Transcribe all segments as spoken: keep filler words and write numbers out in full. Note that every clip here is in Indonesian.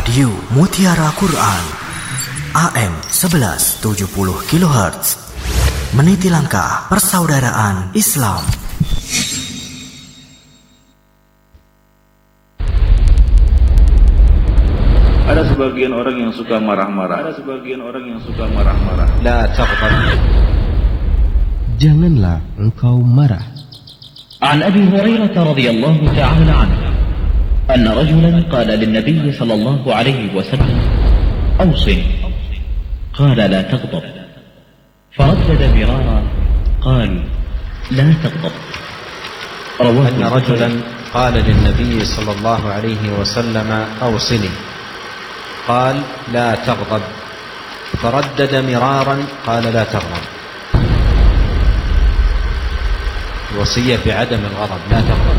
Radio Mutiara Quran A M sebelas tujuh puluh kilohertz, meniti langkah persaudaraan Islam. Ada sebagian orang yang suka marah-marah. Ada sebagian orang yang suka marah-marah. La taghdab. Janganlah engkau marah. عن أبي هريرة رضي الله تعالى عنه أن رجلا قال للنبي صلى الله عليه وسلم أوصني، قال لا تغضب، فردد مرارا قال لا تغضب. رواه أن رجلا قال للنبي صلى الله عليه وسلم أوصني، قال لا تغضب، فردد مرارا قال لا تغضب. الوصية بعدم الغضب، لا تغضب.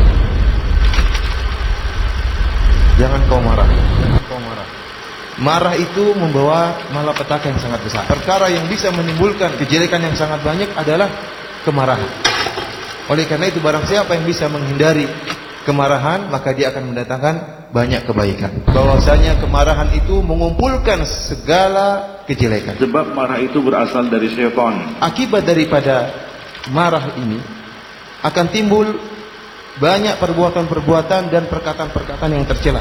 Jangan kau marah. Jangan kau marah. Marah itu membawa malapetaka yang sangat besar. Perkara yang bisa menimbulkan kejelekan yang sangat banyak adalah kemarahan. Oleh karena itu barang siapa yang bisa menghindari kemarahan, maka dia akan mendatangkan banyak kebaikan. Bahwasanya kemarahan itu mengumpulkan segala kejelekan. Sebab marah itu berasal dari syaitan. Akibat daripada marah ini akan timbul banyak perbuatan-perbuatan dan perkataan-perkataan yang tercela.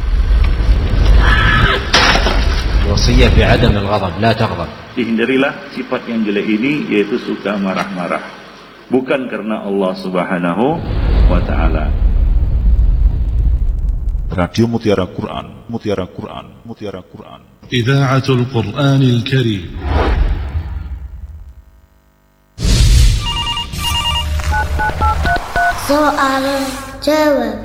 Wasiyah bi'adam al-ghadab, la taghdab. Dihindarilah sifat yang jelek ini, yaitu suka marah-marah. Bukan karena Allah Subhanahu wa taala. Radio Mutiara Quran, Mutiara Quran, Mutiara Quran. Idha'atul Quranil Karim. Soal jawab.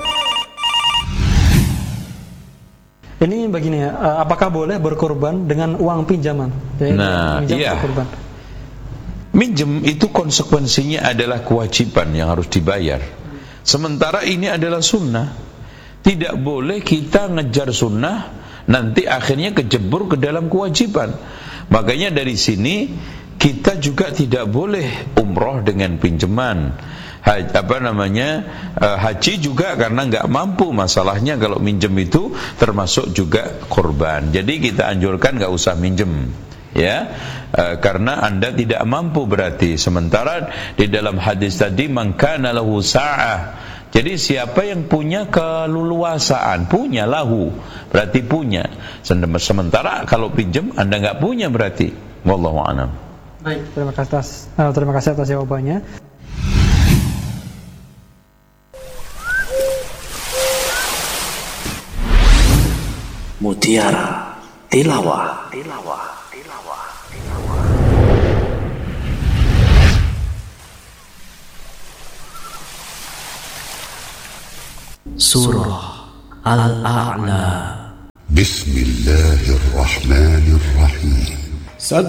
Ini begini ya, apakah boleh berkorban dengan uang pinjaman? Jadi, nah, iya. Berkorban. Minjem itu konsekuensinya adalah kewajiban yang harus dibayar. Sementara ini adalah sunnah. Tidak boleh kita ngejar sunnah, nanti akhirnya kejebur ke dalam kewajiban. Makanya dari sini kita juga tidak boleh umroh dengan pinjaman. Haji, apa namanya uh, haji juga karena nggak mampu. Masalahnya kalau minjem itu termasuk juga korban. Jadi kita anjurkan nggak usah minjem, ya, uh, karena anda tidak mampu berarti. Sementara di dalam hadis tadi man kana lahu sa'ah, jadi siapa yang punya keleluasaan, punya lahu berarti punya. Sementara kalau pinjem anda nggak punya berarti. Wallahu a'lam. Baik, terima kasih atas uh, terima kasih atas jawabannya. Mutiara Tilawah. Tilawah. Tilawah. Tilawah. Surah Al-A'la. Bismillahirrahmanirrahim.